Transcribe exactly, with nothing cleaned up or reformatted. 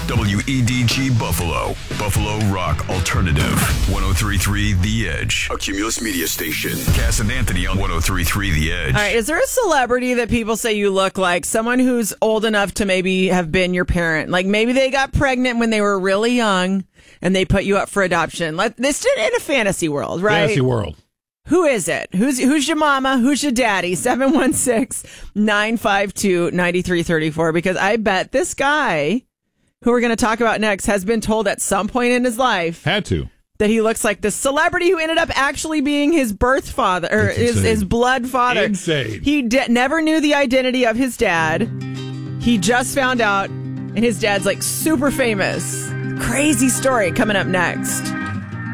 W E D G Buffalo. Buffalo Rock Alternative. one oh three point three The Edge. A Cumulus Media Station. Cass and Anthony on one oh three point three The Edge. All right, is there a celebrity that people say you look like? Someone who's old enough to maybe have been your parent. Like maybe they got pregnant when they were really young and they put you up for adoption. Let, this is in a fantasy world, right? Fantasy world. Who is it? Who's who's your mama? Who's your daddy? seven one six, nine five two, nine three three four. Because I bet this guy, who we're going to talk about next, has been told at some point in his life Had to. that he looks like the celebrity who ended up actually being his birth father, or his, his blood father. Insane. He de- never knew the identity of his dad. He just found out, and his dad's like super famous. Crazy story coming up next.